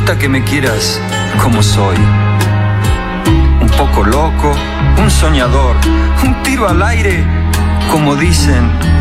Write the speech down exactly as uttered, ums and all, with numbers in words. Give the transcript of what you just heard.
gusta que me quieras como soy. Un poco loco, un soñador, un tiro al aire, como dicen